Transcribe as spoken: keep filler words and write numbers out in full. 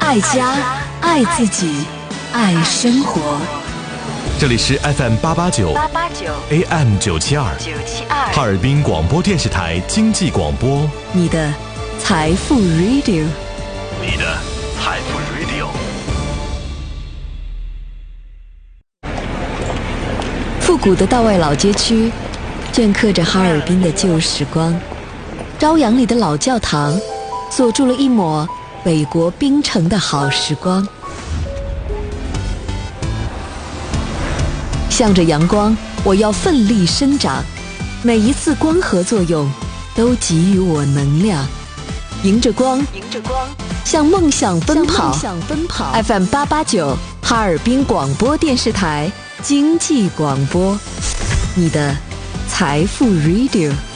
爱家，爱自己，爱生活。 这里是 F M 八八九 A M 九七二哈尔滨广播电视台经济广播， 你的财富 Radio， 你的财富 Radio。 复古的道外老街区镌刻着哈尔滨的旧时光，朝阳里的老教堂锁住了一抹北国冰城的好时光。向着阳光，我要奋力生长，每一次光合作用都给予我能量，迎着光，迎着光，向梦想奔跑。向梦想奔跑。F M 八八九哈尔滨广播电视台经济广播，你的财富 Radio。